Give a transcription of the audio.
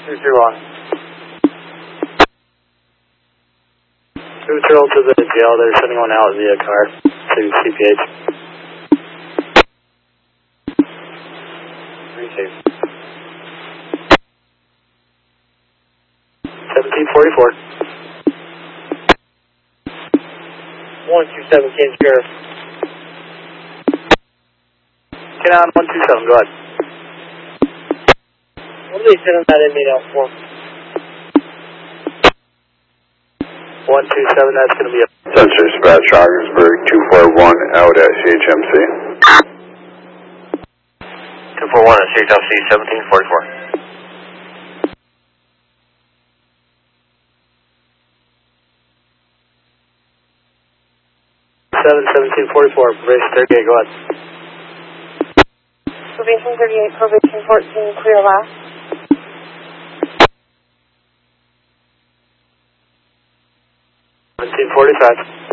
231. Neutral to the jail, they're sending one out via car to CPH. Receive. 1744. 127, Kansas Sheriff. Get on 127, go ahead. What are they sending that inmate out for? 127, that's going to be a... Sensor dispatch, Augsburg 241 out at CHMC. 241 at CHMC 1744. 1744, probation 38, go ahead. Probation 38, probation 14, clear last. $1745.